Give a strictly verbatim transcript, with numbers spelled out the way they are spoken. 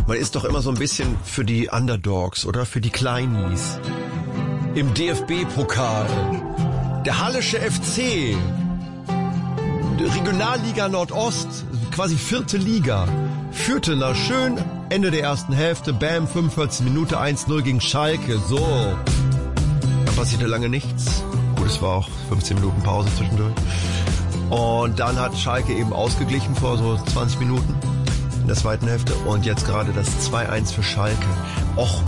Man ist doch immer so ein bisschen für die Underdogs oder für die Kleinis. Im D F B-Pokal. Der Hallische F C. Regionalliga Nordost, quasi vierte Liga. Führte nach schön Ende der ersten Hälfte, bam, fünfundvierzig Minuten, eins null gegen Schalke. So. Da passierte lange nichts. Gut, es war auch fünfzehn Minuten Pause zwischendurch. Und dann hat Schalke eben ausgeglichen vor so zwanzig Minuten in der zweiten Hälfte. Und jetzt gerade das zwei eins für Schalke. Och,